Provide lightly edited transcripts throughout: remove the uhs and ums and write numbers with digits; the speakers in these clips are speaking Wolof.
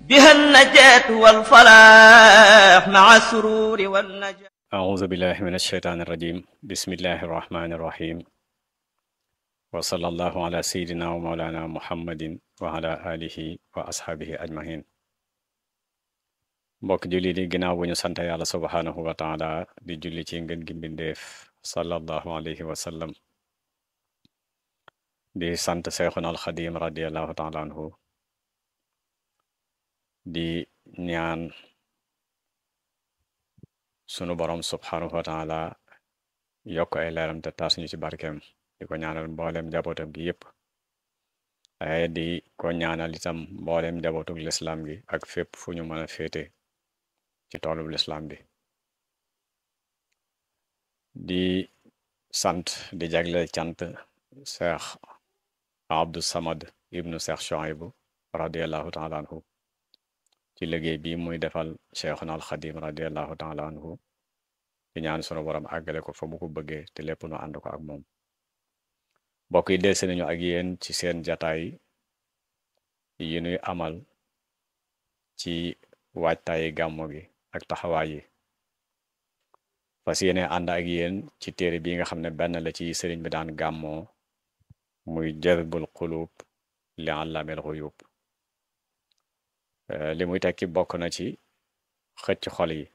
بها النجاة والفلاح مع السرور والنجاة. أعوذ بالله من الشيطان الرجيم بسم الله الرحمن الرحيم وصلى الله على سيدنا ومولانا محمد وعلى آله وأصحابه أجمعين. mbokk julli di ginnaaw bu ñu sant yàlla subhaanahu wa taala di julli ci ngën gi mbindeef sallallahu alayhi wa sallam di sant Seexuna alxadim radiallahu taala anhu di ñaan sunu borom subhaanahu wa taala yokk ay leeram te taas ñu ci barkeem di ko ñaanal mboolem njabootam gi yépp ay di ko ñaanal itam mboolem njabootug lislaam gi ak fépp fu ñu mën a féete ci toolub lislaam bi di sant di jagle cant Cheikh Abdou Samad ibnu Cheikh Chouaïbou radiallahu taala anhu ci liggéey bi muy defal Cheikhuna al Xadim radiallahu taala anhu di ñaan sunu borom àggale ko fa mu ko bëggee te lépp nu ànd ko ak moom mbokk yi delsi nañu ak yéen ci seen jataay yi nuy amal ci waajtaayi gàmmo gi ak taxawaay yi fas yéene ànd ak yéen ci téere bi nga xam ne benn la ci sëriñ bi daan gàmmoo muy jazbul qulub li allamil ghuyub li muy tekki bokk na ci xëcc xol yi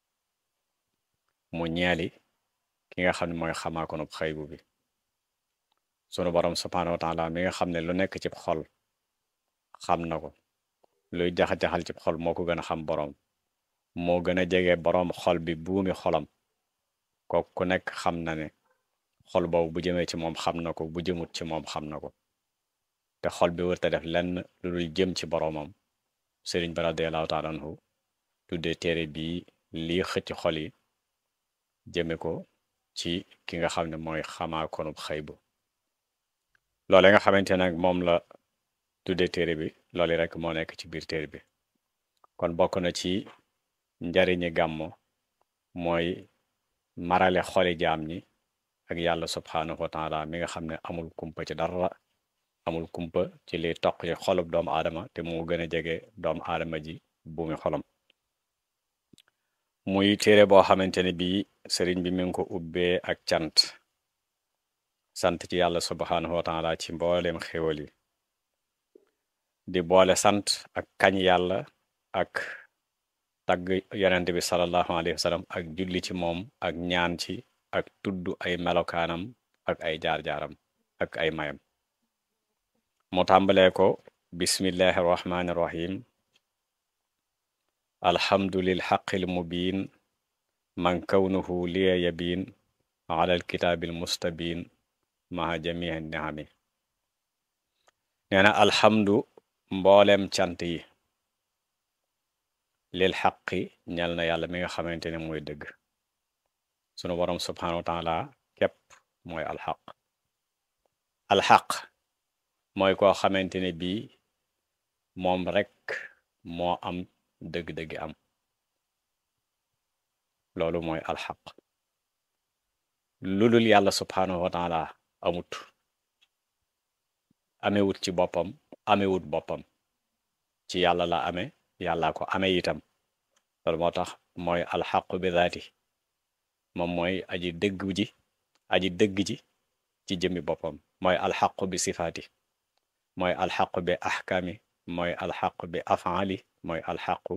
mu ñeeli ki nga xam ne mooy xamaakonub xëybu bi sunu borom subhaanahu wa taala mi nga xam ne lu nekk ci xol xam na ko luy jaxa-jaxal ci xol moo ko gën a xam boroom moo gën a jege boroom xol bi buumi xolam ko ku nekk xam na ne xol boobu bu jëmee ci moom xam na ko bu jëmut ci moom xam na ko te xol bi wërta def lenn lu dul jëm ci boroomam sëriñ bi radiyallahu taala anhu tuddee téere bii lii xëcc xol yi jëme ko ci ki nga xam ne mooy xamaa konub xëybu loole nga xamante nag moom la tuddee téere bi loolu rek moo nekk ci biir téere bi kon bokk na ci njariñi gàmmo mooy marale xoli jaam ñi ak yàlla subhaanahu wa taala mi nga xam ne amul kumpa ci dara amul kumpa ci li toq ci xolub doomu aadama te moo gën a jege doomu aadama ji buumi xolam muy téere boo xamante ne bii sëriñ bi mi ngi ko ubbee ak cant sant ci yàlla subhaanahu wa taala ci mbooleem xéwal yi di boole sant ak kañ yàlla ak tagg yonent bi sallallahu alayhi wa sallam ak julli ci moom ak ñaan ci ak tudd ay melokaanam ak ay jaar-jaaram ak ay mayam mu tàmbalee ko bismillahi rahmaani rahim alhamdulil xaqil mubin man kawnuhu liya yabin ala alkitaabil mustabin maa jamii niami nee na alhamdu mboolem cant yi lil xaqi ñal na yàlla mi nga xamante ne mooy dëgg sunu borom subhaanahu wa taala képp mooy alxaq mooy koo xamante ne bii moom rekk moo am dëgg-dëgg am loolu mooy alxaq lu dul yàlla subhaanahu wa taala amut amewut ci boppam amewut boppam ci yàlla la ame yàlla ko ame itam loolu moo tax mooy alxaqu bi zaati moom mooy aji dëgg ji ci jëmmi boppam mooy alxaqu bi sifaati mooy alxaqu bi axkaami mooy alxaqu bi afaali mooy alxaqu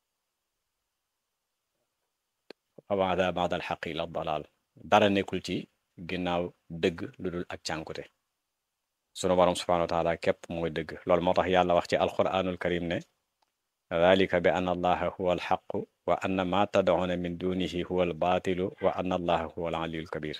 abada baada alxaqi ila dalaal dara nekkul ci ginnaaw dëgg lu dul ak cànkute sunu borom subhanahu wa taala képp mooy dëgg loolu moo tax yàlla wax ci alquranul karim ne dalika bi anna allaha huwa alxaqu wa anna ma tad'una min dunihi huwa albaatilu wa anna allaha huwa aliyul kabir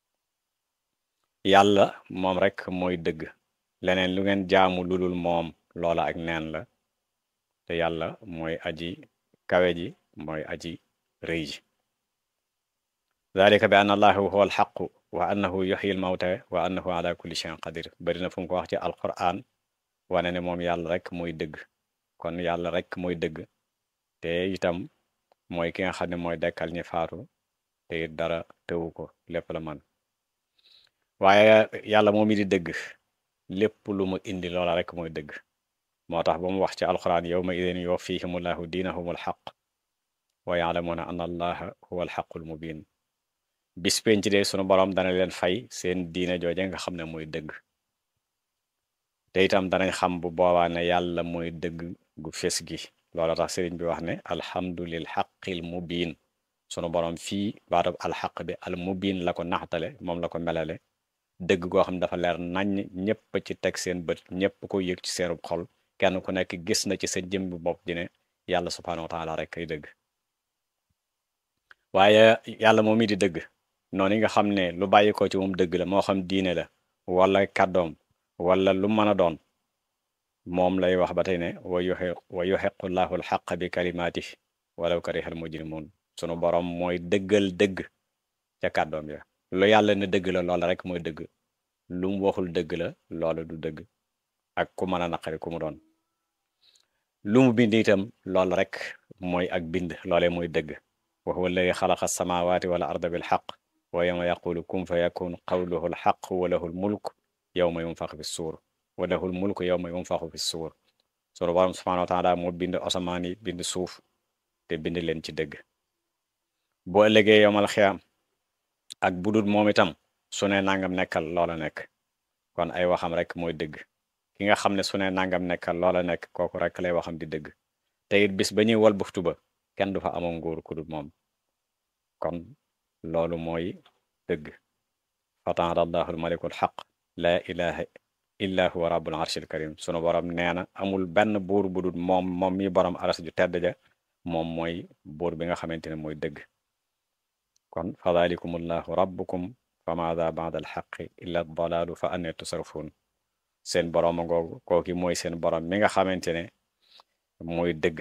yàlla moom rek mooy dëgg leneen lu ngeen jaamu lu dul moom loola ak neen la te yàlla mooy aji kawe ji mooy aji rëy ji dalika bi anna allaha huwa alxaqu wa annahu yuxyi almawta wa annahu ala kulli shay'in qadir bari na fu mu ko wax ci alquran wane ne moom yàlla rek mooy dëgg kon yàlla rek mooy dëgg te itam mooy ki nga xam ne mooy dekkal ñi faatu te dara tewu ko lépp la man waaye yàlla moom mi di dëgg lépp lu mu indi loola rek mooy dëgg moo tax ba mu wax ci alquran yawma idin yuwaffihimullahu diinahumul xaq wa ya'lamuna anna allaha huwa alxaqul mubin bis penc de sunu borom dana leen fay seen diine jooje nga xam ne mooy dëgg te itam danañ xam bu boobaa ne yàlla mooy dëgg gu fes gi loola tax sëriñ bi wax ne alhamdulil xaqil mubin sunu borom fii baatub alxaq bi al mubin la ko naxtale moom la ko melale dëgg goo xam ne dafa leer nañ ñëpp ci teg seen bët ñëpp ko yëg ci seenub xol kenn ku nekk gis na ci sa jëmbi bopp di ne yàlla subhaanahu wa taala rek kay dëgg waaye yàlla moom mi di dëgg noonu nga xam ne lu bàyyi ko ci moom dëgg la moo xam diine la wala kàddoom wala lu mën a doon moom lay wax ba tey ne wa yuxiqu llahu alxaqa bi kalimaatihi walaw karihal mujrimun sunu borom mooy dëggal dëgg ca kàddoom ya lu yàlla ne dëgg la loola rek mooy dëgg lu mu waxul dëgg la loola du dëgg ak ku mën a naqari ku mu doon lu mu bind itam loola rek mooy ak bind loolee mooy dëgg wa huwa alladi xalaqa samawati wal arda bil xaq wa yawma yaqulu kun fa yakun qawluhu al xaq wa lahu al mulk yawma yunfaxu fi suur wa lahu al mulk yawma yunfaxu fi suur sunu borom subhanahu wa taala moo bind asamaan yi bind suuf te bind leen ci dëgg boo ëllëgee yowmal xiyaam ak budul moom itam su ne nangam nekkal loola nekk kon ay waxam rek mooy dëgg ki nga xam ne su ne nangam nekkal loola nekk kooku rek lay waxam di dëgg te it bis ba ñuy wal buftu ba kenn du fa amoon nguur ku dul moom kon loolu mooy dëgg fa taala allahu almalikul xaq laa ilaha illa huwa rabbul arshil karim sunu borom nee na amul benn buur bu dul moom mi borom aras ju tedd ja moom mooy buur bi nga xamante ne mooy dëgg kon fa dalikumullahu rabbukum fa maada baada alxaqi illa dalaalu fa anne tusarfuun seen borom a ngoogu kooki mooy seen borom mi nga xamante ne mooy dëgg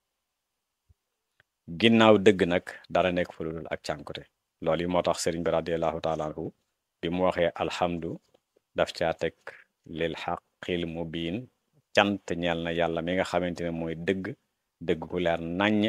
ginnaaw dëgg nag dara nekk fu dul ak cànkute loolu yi moo tax sëriñ bi radiallahu taala anhu bi mu waxee alhamdu daf caa teg lil xaqil mubiin cant ñeel na yàlla mi nga xamante ne mooy dëgg ku leer naññ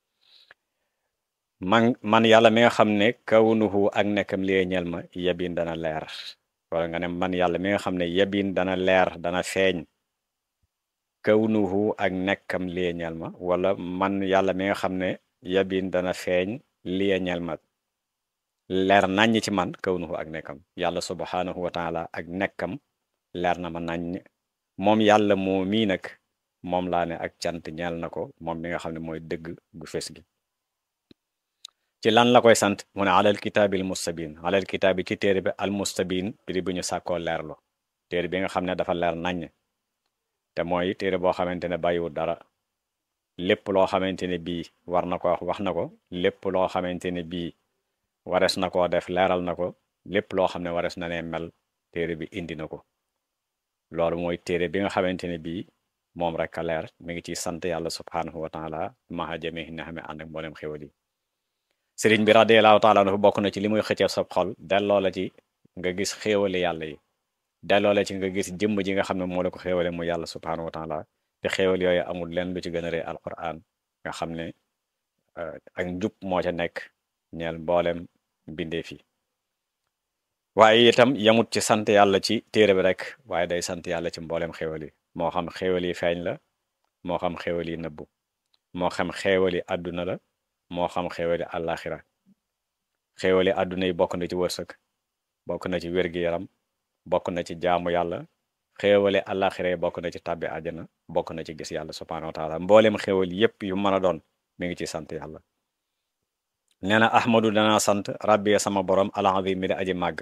man yàlla mi nga xam ne kawnuhu ak nekkam lie ñeel ma yebin dana leer wala nga ne man yàlla mi nga xam ne yebin dana leer dana feeñ kawnuhu ak nekkam lie ñeel ma wala man yàlla mi nga xam ne yebin dana feeñ lie ñeel ma leer naññ ci man kawnuhu ak nekkam yàlla subhanahu wa taala ak nekkam leer na ma naññ moom yàlla moo mii nag moom laa ne ak cant ñeel na ko moom mi nga xam ne mooy dëgg gu fes gi ci lan la koy sant mu ne alal kitaabil mustabin alal kitaabi ci téere bi al mustabin biri bu ñu sàkkoo leerlo téere bi nga xam ne dafa leer naññ te mooy téere boo xamante ne bàyyiwul dara lépp loo xamante ne bii war na ko wax na ko lépp loo xamante ne bii wares na koo def leeral na ko lépp loo xam ne wares na ne mel téere bi indi na ko loolu mooy téere bi nga xamante ne bii moom rek a leer mi ngi ciy sant yàlla subhanahu wa taala maha jame na xame ànd ak mboolem xéwal yi sëriñ bi radiallahu taala anhu bokk na ci li muy xëccee sab xol delloo la ci nga gis xéewali yàlla yi delloo la ci nga gis jëmm ji nga xam ne moo la ko xéewale mu yàlla subhanahu wa taala te xéewal yooyu amul leen lu ci gën a rëy alquran nga xam ne ak njub moo ca nekk ñeel mboolem bindee fi waaye itam yamut ci sant yàlla ci téere bi rek waaye day sant yàlla ci mboolem xéewal yi moo xam xéewal yi feeñ la moo xam xéewal yi nëbbu moo xam xéewal yi àdduna la moo xam xéewali àllaaxira xéewali àdduna yi bokk na ci wërsëg bokk na ci wér-gi-yaram bokk na ci jaamu yàlla xéewali àllaaxira yi bokk na ci tàbbi àjjana bokk na ci gis yàlla subhaanahu wa taala mboolem xéewal yépp yu mën a doon mi ngi ci sant yàlla nee na ahmadu danaa sant rabbi sama borom al-azim mi di aji màgg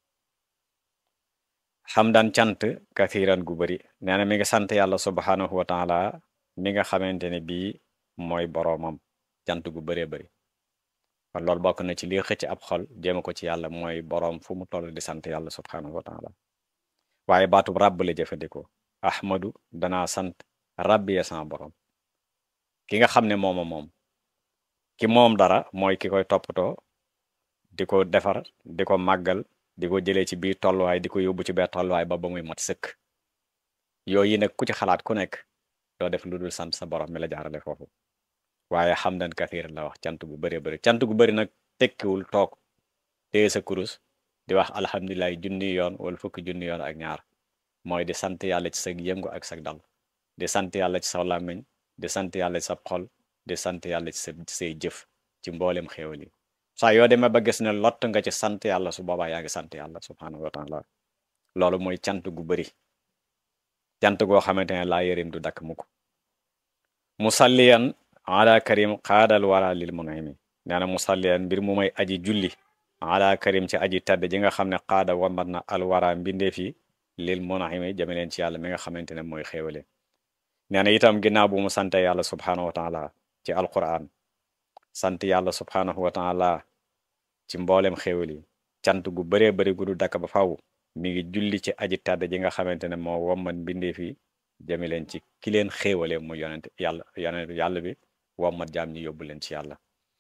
xamdan cant kathiran gu bari nee na mi ngi sant yàlla subhaanahu wa taala mi nga xamante ne bii mooy boroomam cant gu bëree bëri kon loolu bokk na ci li xëcc ab xol jéema ko ci yàlla mooy boroom fu mu toll di sant yàlla subhanahu wa taala waaye baatub ràbb la jëfandikoo ahmadu danaa sant rabbi ya sama boroom ki nga xam ne moom ki moom dara mooy ki koy toppatoo di ko defar di ko màggal di ko jëlee ci biir tolluwaay di ko yóbbu ci biir tolluwaay ba muy mat sëkk yooyu nag ku ci xalaat ku nekk doo def lu dul sant sa boroom mi la jaarale foofu waaye xamdan kathir la wax cant gu bëree bëri cant gu bëri nag tekkiwul toog téye sa kurus di wax alhamdulilah junni yoon wala fukki junni yoon ak ñaar mooy di sant yàlla ci sag yëngu ak sag dal di sant yàlla ci sa làmmiñ di sant yàlla ci sa xol di sant yàlla ci say jëf ci mboolem xéewal yi saa yoo demee ba gis ne lott nga ci sant yàlla su boobaa yaa ngi sant yàlla subhaanahu wa taala loolu mooy cant gu bëri cant goo xamante ne laa yërim du dakk mukk musalliyan ala karim xaadal wara lil mun'imi nee na musalliyan mbir mu may aji julli ala karim ci aji tedd ji nga xam ne xaada wambat na alwara mbindeef yi lil mun'imi jame leen ci yàlla mi nga xamante ne mooy xéewale nee na itam ginnaaw bu mu sante yàlla subhaanahu wa taala ci alquran sant yàlla subhaanahu wa taala ci mboolem xéewal yi cant gu bëree bëri gu du dakk ba faw mi ngi julli ci aji tedd ji nga xamante ne moo wammat mbindeef yi jame leen ci ki leen xéewale mu yonent yàlla bi wammat jaam ñi yóbbu leen ci yàlla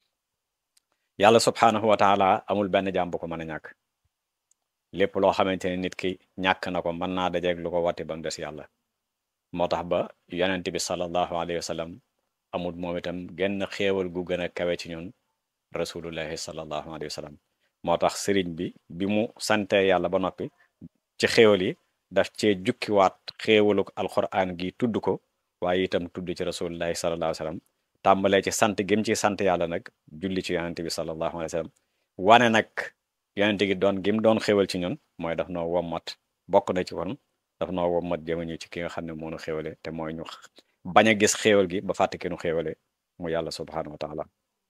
yàlla subhaanahu wa taala amul benn jaam bu ko mën a ñàkk lépp loo xamante ne nit ki ñàkk na ko mën naa dajeeg lu ko watti ba mu des yàlla moo tax ba yonent bi sallallahu alayhi wa sallam amul moom itam genn xéewal gu gën a kawe ci ñun rasulullahi sallallahu alayhi wa sallam moo tax sëriñ bi mu sante yàlla ba noppi ci xéewal yi daf cee jukkiwaat xéewalu alquran gi tudd ko waaye itam tudd ci rasulullahi sallallahu alayhi wa sallam tàmbalee ci sant gim ci sant yàlla nag julli ci yonente bi sallallahu alayhi wa sallam wane nag yonente gi doon gim doon xéewal ci ñun mooy daf noo wommat bokk na ci kon daf noo wommat jëmañu ci ki nga xam ne moo nu xéewale te mooy ñu bañ a gis xéewal gi ba fàtte ki nu xéewale mu yàlla subhanahu wa taala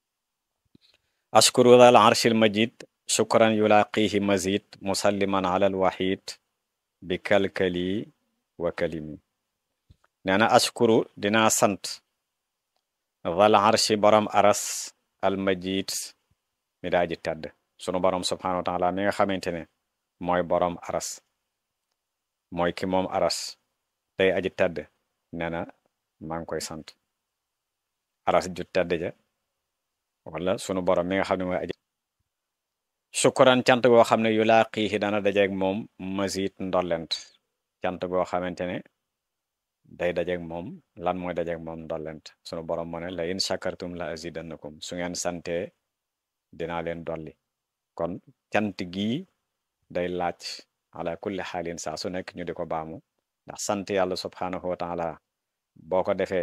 ashkuru dal arshil majid shukran yulaqihi mazid musalliman ala al wahid bi kalkali wa kalimi nee na ashkuru dinaa sant dal arshi borom aras al majid mi daa ji tedd sunu borom subhanahu wa taala mi nga xamante ne mooy borom aras mooy ki moom aras tey aji tedd nee na maa ngi koy sant aras ju tedd ja wala sunu borom mi nga xam ne mooy aji shukran cant goo xam ne yu laa xiixi dana dajeeg moom mazid ndollent cant goo xamante ne day dajeeg moom lan mooy dajeeg moom ndollent sunu borom moo ne la in shakartum la azidannakum su ngeen sante dinaa leen dolli kon cant gii day laaj ala kulli xaalin saa su nekk ñu di ko baamu ndax sant yàlla subhanahu wa taala boo ko defee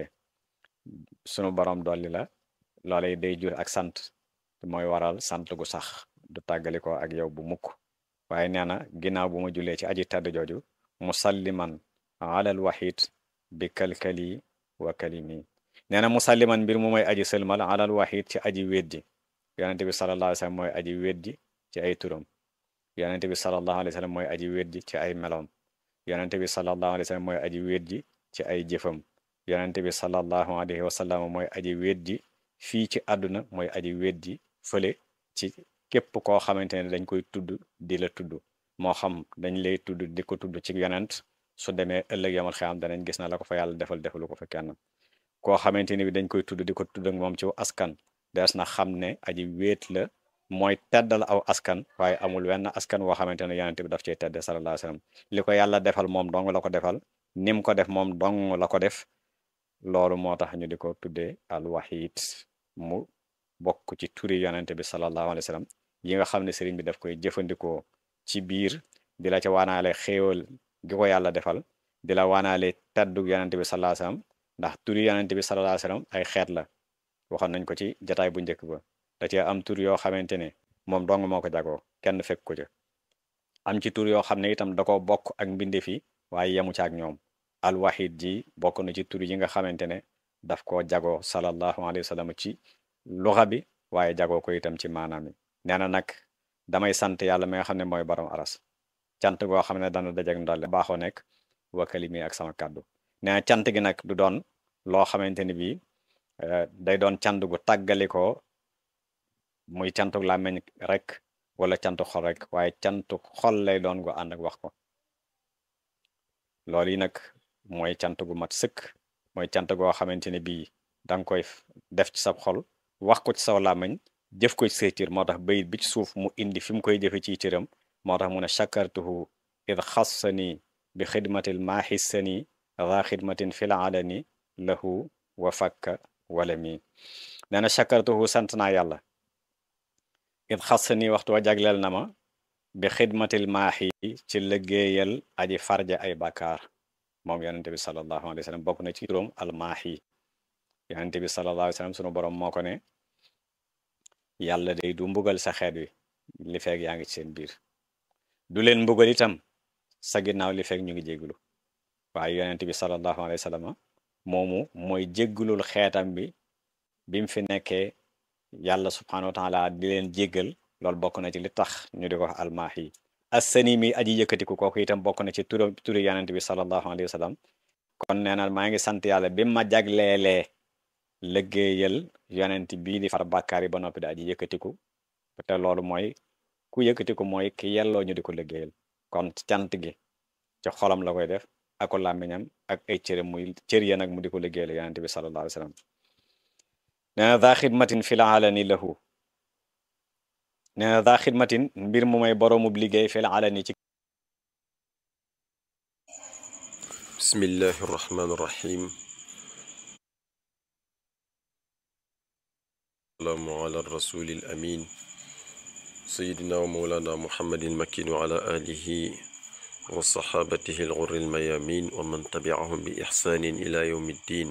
sunu borom dolli la loolee day jur ak sant mooy waral sant gu sax du tàggali ko ak yow bu mukk waaye nee na ginnaaw bu ma julee ci aji tedd jooju musalliman alal wahid bi kalkali wa kalimi nee na musalliman mbir mu may aji sëlmal alal wahid ci aji weddi yonente bi sallallahu alayhi wa sallam mooy aji weddi ci ay turam yonente bi sallallahu alayhi wa sallam mooy aji weddi ci ay meloom yonente bi sallallahu alayhi wa sallam mooy aji weddi ci ay jëfam yonente bi sallallahu alayhi wa sallam mooy aji weddi fii ci àdduna mooy aji weddi fële ci képp koo xamante ne dañ koy tudd di la tudd moo xam dañ lay tudd di ko tudd ci yonent su demee ëllëg yamal xiyam danañ gis na la ko fa yàlla defal defalu ko fa kenn koo xamante ni bi dañ koy tudd di ko tudd ak moom ci askan des na xam ne aji wéet la mooy teddal aw askan waaye amul wenn askan woo xamante ne yonent bi daf cee tedde sallallahu alayhi wa sallam li ko yàlla defal moom dong la ko defal nim ko def moom dong la ko def loolu moo tax ñu di ko tuddee al wahid mu bokk ci turi yonent bi sallallahu alayhi wa sallam yi nga xam ne sëriñ bi daf koy jëfandikoo ci biir di la ca waanaale xéewal gi ko yàlla defal di la waanaale teddu yonent bi sallallahu alayhi wa sallam ndax turi yonent bi sallallahu alayhi wa sallam ay xeet la waxoon nañ ko ci jataay bu njëkk ba da cee am tur yoo xamante ne moom dong moo ko jagoo kenn fekk ko ca am ci tur yoo xam ne itam da ko bokk ak mbindeef yi waaye yemu ca ak ñoom al wahid ji bokk na ci tur yi nga xamante ne daf koo jagoo sallallahu alayhi wa sallam ci luxa bi waaye jagoo ko itam ci maanaam yi nee na nag damay sant yàlla mi nga xam ne mooy borom aras cant goo xam ne dana dajeg ndolle baaxoo nekk wakkali mi ak sama kàddu nee na cant gi nag du doon loo xamante ni bii day doon cant gu tàggalikoo muy cantuk làmmiñ rek wala cantu xol rek waaye cantu xol lay doon gu ànd ak wax ko loolu yi nag mooy cant gu mat sëkk mooy cant goo xamante ne bii danga koy def ci sa xol wax ko ci saw làmmiñ jëf ko ci say cër moo tax bayit bi ci suuf mu indi fi mu koy jëfe ci cëram moo tax mu ne chakartuhu id xassani bi xidmatil maaxissani ra xidmatin fil alani lahu wa fakka wala mi nee na chakartuhu sant naa yàlla id xassani waxtu wa jagleel na ma bi xidmatil maaxi ci liggéeyal aji farja ay bàkkaar moom yonente bi sallallahu alayhi wa sallam bokk na ci turam almaahi yonente bi sallallahu alayhi wa sallam sunu borom moo ko ne yàlla day du mbugal sa xeet wi li feeg yaa ngi ci seen biir du leen mbugal itam sa ginnaaw li feeg ñu ngi jéggulu waaye yonente bi sallallahu alayhi wa sallam moomu mooy jéggulul xeetam bi mu fi nekkee yàlla subhanahu wa taala di leen jéggal loolu bokk na ci li tax ñu di ko wax almaahi assani mi aji yëkkatiku kooku itam bokk na ci turi yonente bi sallallahu alayhi wa sallam kon nee na maa ngi sant yàlla bi ma jagleelee liggéeyal yonent bii di far bàkkaar yi ba noppi da aji yëkkatiku te loolu mooy ku yëkkatiku mooy ki yelloo ñu di ko liggéeyal kon cant gi ci xolam la koy def ak ko làmmiñam ak ay cëram muy cër ya nag mu di ko liggéeyal yonent bi sallallahu alayhi wa sallam nee na daa xidmatin fil alani lahu nee na daa xidmatin mbir mu may boroomub liggéey fil alani ci bismillahi irrahmani irrahim salaamu ala rasuli al amin sayidina wa mawlana muhammadin makin wa ala alihi wa saxaabatihi al ghurri al mayamin wa man tabi'ahum bi ixsaanin ila yawmi ddin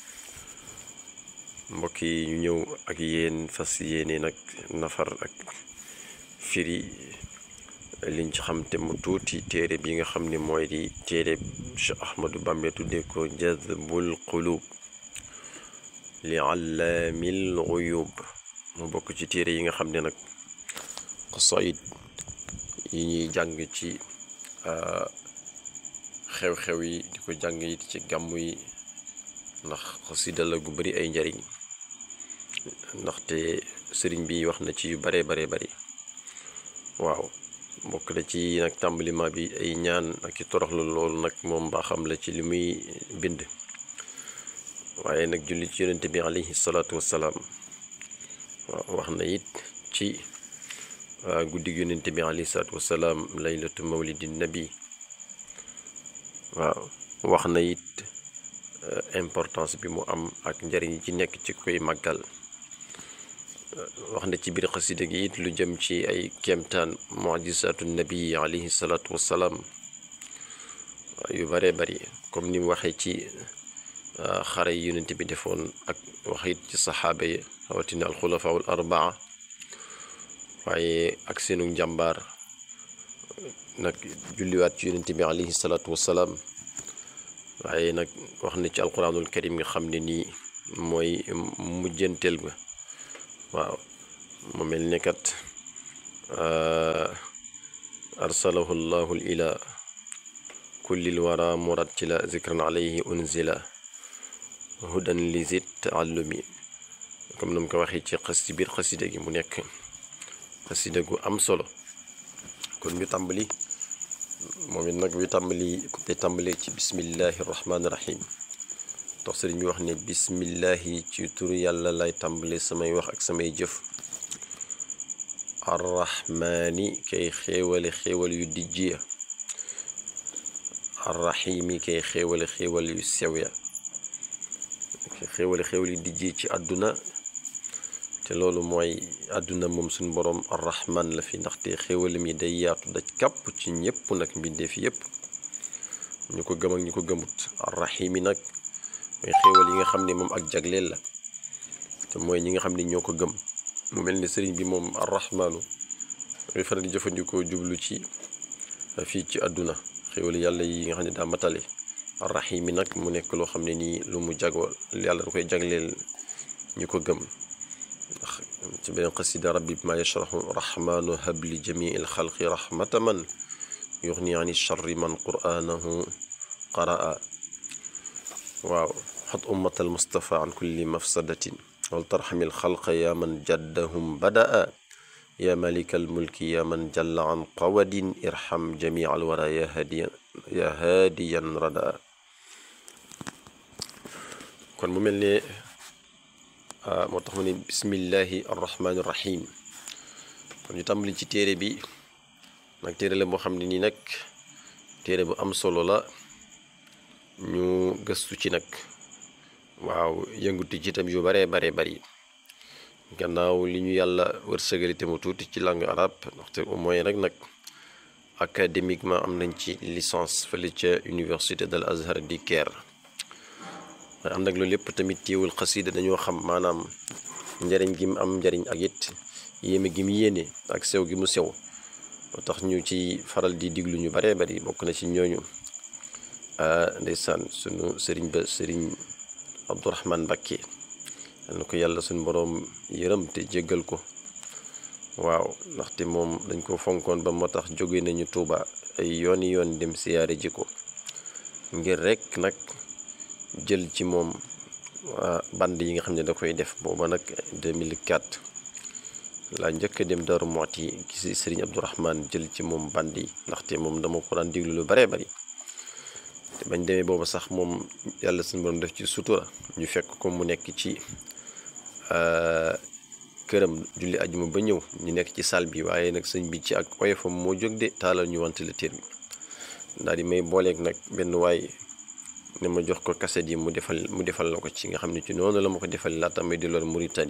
mbokk yi ñu ñëw ak yéen fas yéene nag nafar ak firi liñ ci xam te mu tuuti téere bi nga xam ne mooy di téere Cheikh Ahmadou Bamba tuddee ko jazbul qulub li allaamil ghuyub mu bokk ci téere yi nga xam ne nag xasaayid yi ñuy jàng ci xew-xew yi di ko jàng it ci gàmmu yi ndax xasida la gu bari ay njariñ ndaxte sëriñ bi wax na ci yu bare bari waaw bokk na ci nag tàmbalima bi ay ñaan ak i toroxlu loolu nag moom mbaaxam la ci li muy bind waaye nag julli ci yonente bi alayhi salaatu wassalaam waaw wax na it ci guddig yonente bi alayhi salaatu wassalaam laylatu mawlidi nabi waaw wax na it importance bi mu am ak njariñ yi ci nekk ci koy màggal wax na ci biir xasida gi it lu jëm ci ay kéemtaan mujisaatu nabi alayhi salaatu wassalaam yu bare bari comme ni mu waxee ci xare yi yonent bi defoon ak wax it ci saxaaba yi rawatina alxulafaa al arbaa waaye ak seenu njàmbaar nag julliwaat ci yonent bi alayhi salaatu wassalaam waaye nag wax na ci alquranul karim nga xam ne nii mooy mujjanteel ba waaw mu mel ne kat arsalahu llahu ila kullil wara murattila zikran alayhi unzila hudan li zit taallumi comme nam ko waxee ci biir xasida gi mu nekk xasida gu am solo kon ñu tàmbali moom it nag bi tàmbali ci bismillahi rahmaani rahim tax sëriñ bi wax ne bismillahi ci turu yàlla lay tàmbali samay wax ak samay jëf arrahmaani kay xéewal yu dijj ya arrahimi kay xéewal yu sew ya xéewal yu dijj ci àdduna te loolu mooy àdduna moom suñ boroom arrahman la fi ndaxte xéewalam yi day yaatu daj kàpp ci ñëpp nag mbindeef yépp ñu ko gëm ak ñu ko gëmut arrahimi nag mooy xéewal yi nga xam ne moom ak jagleel la te mooy ñi nga xam ne ñoo ko gëm mu mel ni sëriñ bi moom arrahmaanu ngay faral di jëfandikoo jublu ci fii ci àdduna xéewal yàlla yi nga xam ne daa matale arrahimi nag mu nekk loo xam ne nii lu mu jagoo yàlla da koy jagleel ñu ko gëm ndax ci beneen xasida rabbi bi ma yashrahu rahmaanu habli jamii il xalqi rahmata man yuxni ani charri man qur'anahu qaraa waaw xat ummatal mustafa an kulli mafsadatin wal tarxamil xalqa yaa man jaddahum badaa yaa malikal mulki yaa man jalla an qawadin irham jamii al wara yaa haadiyan radaa kon mu mel ne moo tax mu ne bismillahi arrahmani irrahim kon ñu tàmbali ci téere bi nag téere la moo xam ne nii nag téere bu am solo la ñu gëstu ci nag waaw yënguti ci itam yu bare bari gannaaw li ñu yàlla wërsëgali te mu tuuti ci langue arabe ndaxte au moins rek nag académiquement am nañ ci licence fële ca université del Azhar di Caire waaye ànd ak loolu lépp tamit teewul xasida dañoo xam maanaam njariñ gi mu am njariñ ak it yéeme gi mu yéene ak sew gi mu sew moo tax ñu ci faral di diglu ñu baree bari bokk na ci ñooñu ndeysaan sunu sëriñ ba sëriñ Abdourahman Mbacké yal na ko yàlla suñu boroom yërëm te jéggal ko waaw ndaxte moom dañ ko fonkoon ba moo tax jóge nañu Tuuba ay yooni yoon dem siyaare ji ko ngir rek nag jël ci moom band yi nga xam ne da koy def booba nag 2004 laa njëkk a dem Daaru Muxti gisi sëriñ Abdourahman jël ci moom band yi ndaxte moom dama ko daan diglu lu baree bari te bañ demee booba sax moom yàlla suñu borom def ci sutura ñu fekk ko mu nekk ci këram julli ajuma ba ñëw ñu nekk ci salle bi waaye nag sëñ bi ci ak oyofam moo jóg de taalal ñu ventilateur bi daal di may booleeg nag benn waay ne ma jox ko kaset yi mu defal la ko ci nga xam ne ci noonu la ma ko defal laata may delloon Mauritanie